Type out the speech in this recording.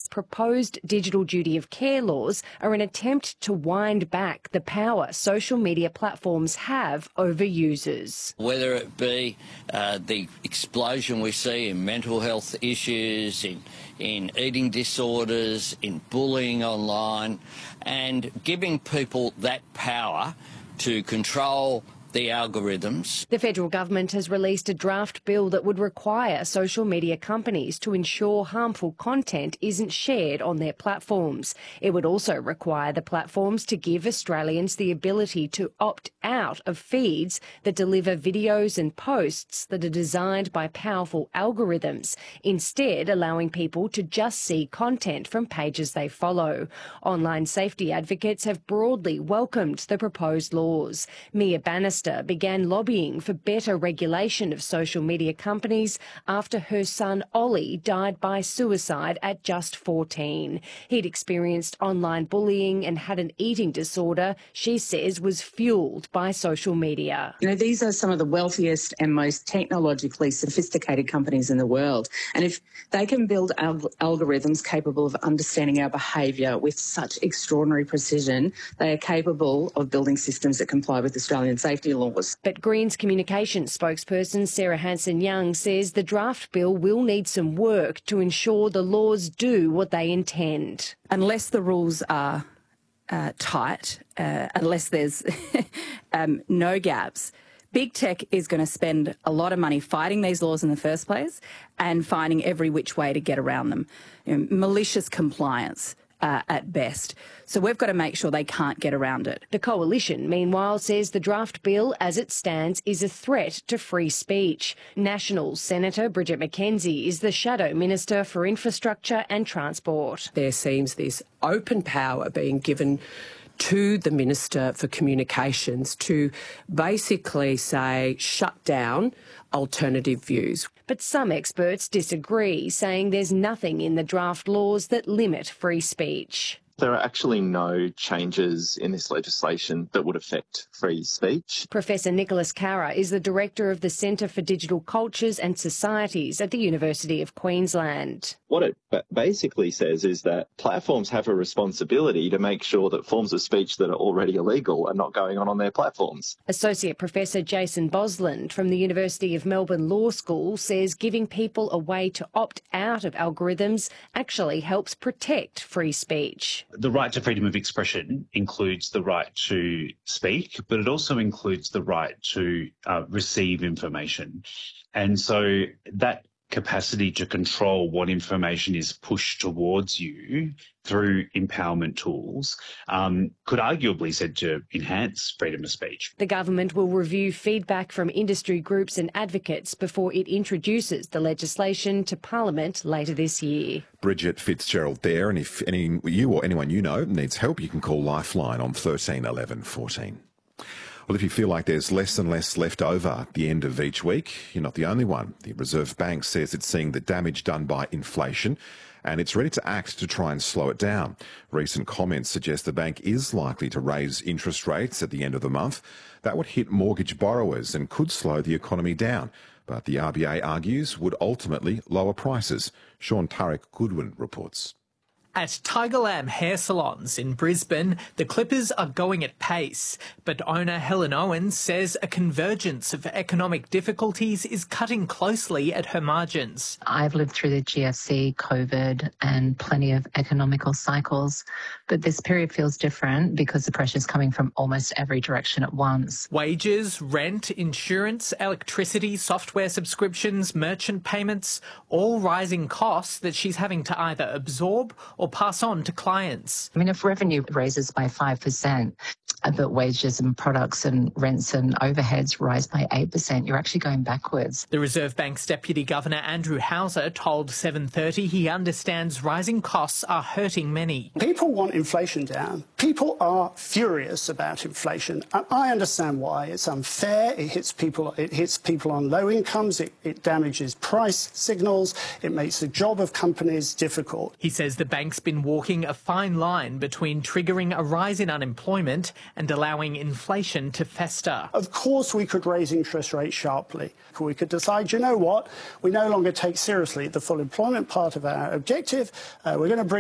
proposed digital duty of care laws are an attempt to wind back the power social media platforms have over users. Whether it be the explosion we see in mental health issues, in eating disorders, in bullying online, and giving people that power to control the algorithms. The federal government has released a draft bill that would require social media companies to ensure harmful content isn't shared on their platforms. It would also require the platforms to give Australians the ability to opt out of feeds that deliver videos and posts that are designed by powerful algorithms, instead allowing people to just see content from pages they follow. Online safety advocates have broadly welcomed the proposed laws. Mia Bannister began lobbying for better regulation of social media companies after her son Ollie died by suicide at just 14. He'd experienced online bullying and had an eating disorder she says was fuelled by social media. You know, these are some of the wealthiest and most technologically sophisticated companies in the world. And if they can build algorithms capable of understanding our behaviour with such extraordinary precision, they are capable of building systems that comply with Australian safety laws. But Greens communications spokesperson Sarah Hanson-Young says the draft bill will need some work to ensure the laws do what they intend. Unless the rules are tight, unless there's no gaps, big tech is going to spend a lot of money fighting these laws in the first place and finding every which way to get around them. You know, malicious compliance at best. So we've got to make sure they can't get around it. The Coalition, meanwhile, says the draft bill as it stands is a threat to free speech. National Senator Bridget McKenzie is the Shadow Minister for Infrastructure and Transport. There seems this open power being given to the Minister for Communications to basically say, shut down alternative views. But some experts disagree, saying there's nothing in the draft laws that limit free speech. There are actually no changes in this legislation that would affect free speech. Professor Nicholas Carra is the Director of the Centre for Digital Cultures and Societies at the University of Queensland. What it basically says is that platforms have a responsibility to make sure that forms of speech that are already illegal are not going on their platforms. Associate Professor Jason Bosland from the University of Melbourne Law School says giving people a way to opt out of algorithms actually helps protect free speech. The right to freedom of expression includes the right to speak, but it also includes the right to receive information. And so that capacity to control what information is pushed towards you through empowerment tools could arguably said to enhance freedom of speech. The government will review feedback from industry groups and advocates before it introduces the legislation to Parliament later this year. Bridget Fitzgerald there, and if you or anyone you know needs help, you can call Lifeline on 13 11 14. Well, if you feel like there's less and less left over at the end of each week, you're not the only one. The Reserve Bank says it's seeing the damage done by inflation and it's ready to act to try and slow it down. Recent comments suggest the bank is likely to raise interest rates at the end of the month. That would hit mortgage borrowers and could slow the economy down. But the RBA argues would ultimately lower prices. Sean Turek Goodwin reports. At Tigerlamb Hair Salons in Brisbane, the clippers are going at pace, but owner Helen Owens says a convergence of economic difficulties is cutting closely at her margins. I've lived through the GFC, COVID and plenty of economical cycles, but this period feels different because the pressure's coming from almost every direction at once. Wages, rent, insurance, electricity, software subscriptions, merchant payments, all rising costs that she's having to either absorb or pass on to clients. I mean, if revenue raises by 5%, but wages and products and rents and overheads rise by 8%, you're actually going backwards. The Reserve Bank's Deputy Governor Andrew Hauser told 730 he understands rising costs are hurting many. People want inflation down. People are furious about inflation. And I understand why. It's unfair. It hits people on low incomes. It damages price signals. It makes the job of companies difficult. He says the bank's been walking a fine line between triggering a rise in unemployment and allowing inflation to fester. Of course we could raise interest rates sharply. We could decide, you know what, we no longer take seriously the full employment part of our objective. We're going to bring